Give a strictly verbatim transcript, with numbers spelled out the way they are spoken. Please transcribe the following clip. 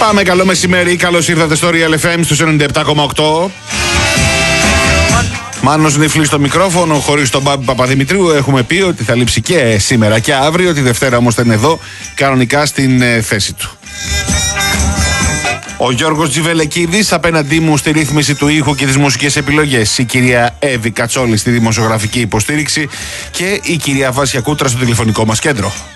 Πάμε, καλό μεσημέρι, καλώς ήρθατε στο Real εφ εμ στους ενενήντα επτά κόμμα οκτώ. Μάνος Νιφλής στο μικρόφωνο, χωρίς τον Μπάμπη Παπαδημητρίου. Έχουμε πει ότι θα λείψει και σήμερα και αύριο. Τη Δευτέρα όμως θα είναι εδώ κανονικά στην ε, θέση του. Ο Γιώργος Τζιβελεκίδης απέναντί μου στη ρύθμιση του ήχου και τις μουσικές επιλογές. Η κυρία Εύη Κατσόλη στη δημοσιογραφική υποστήριξη και η κυρία Βάσια Κούτρα στο τηλεφωνικό μας κέντρο.